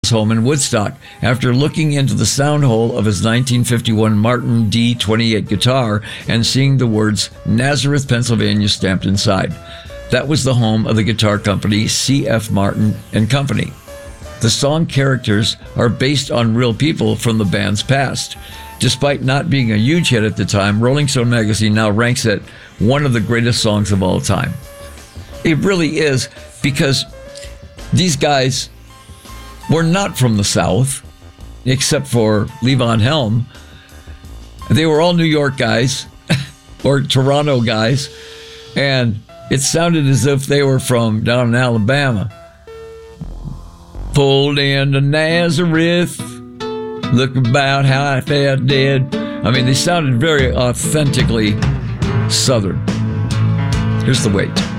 home in Woodstock after looking into the sound hole of his 1951 Martin D28 guitar and seeing the words Nazareth, Pennsylvania stamped inside. That was the home of the guitar company C.F. Martin and Company. The song characters are based on real people from the band's past. Despite not being a huge hit at the time, Rolling Stone magazine now ranks it one of the greatest songs of all time. It really is, because these guys were not from the South, except for Levon Helm. They were all New York guys, or Toronto guys, and it sounded as if they were from down in Alabama. Pulled into Nazareth, look about how I felt dead. I mean, they sounded very authentically Southern. Here's the wait.